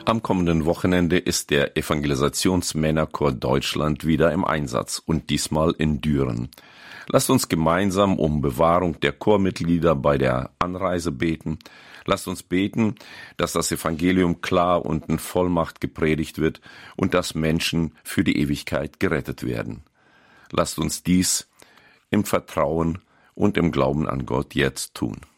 Am kommenden Wochenende ist der Evangelisationsmännerchor Deutschland wieder im Einsatz und diesmal in Düren. Lasst uns gemeinsam um Bewahrung der Chormitglieder bei der Anreise beten. Lasst uns beten, dass das Evangelium klar und in Vollmacht gepredigt wird und dass Menschen für die Ewigkeit gerettet werden. Lasst uns dies im Vertrauen und im Glauben an Gott jetzt tun.